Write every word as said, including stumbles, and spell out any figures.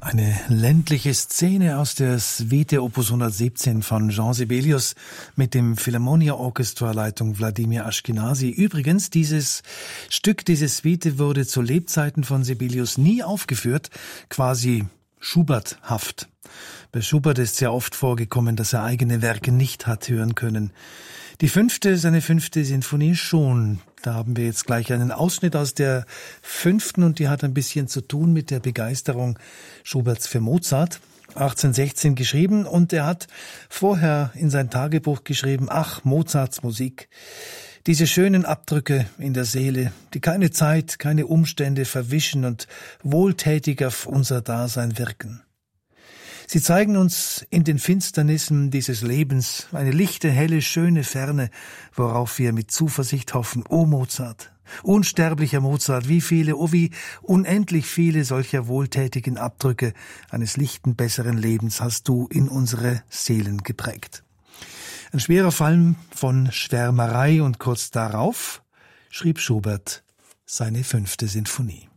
Eine ländliche Szene aus der Suite Opus hundertsiebzehn von Jean Sibelius mit dem Philharmonia Orchestra Leitung Wladimir Ashkenazy. Übrigens, dieses Stück, diese Suite wurde zu Lebzeiten von Sibelius nie aufgeführt, quasi Schubert-haft. Bei Schubert ist sehr oft vorgekommen, dass er eigene Werke nicht hat hören können. Die fünfte, seine fünfte Sinfonie schon. Da haben wir jetzt gleich einen Ausschnitt aus der fünften und die hat ein bisschen zu tun mit der Begeisterung Schuberts für Mozart. achtzehnhundertsechzehn geschrieben und er hat vorher in sein Tagebuch geschrieben, ach, Mozarts Musik. Diese schönen Abdrücke in der Seele, die keine Zeit, keine Umstände verwischen und wohltätig auf unser Dasein wirken. Sie zeigen uns in den Finsternissen dieses Lebens eine lichte, helle, schöne Ferne, worauf wir mit Zuversicht hoffen. O Mozart, unsterblicher Mozart, wie viele, oh wie unendlich viele solcher wohltätigen Abdrücke eines lichten, besseren Lebens hast du in unsere Seelen geprägt. Ein schwerer Fall von Schwärmerei und kurz darauf schrieb Schubert seine fünfte Sinfonie.